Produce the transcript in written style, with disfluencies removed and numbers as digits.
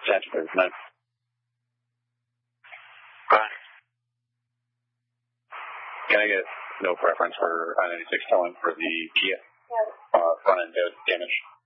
Potentially, no. Can I get no preference for I-96 towing for the Kia front end damage?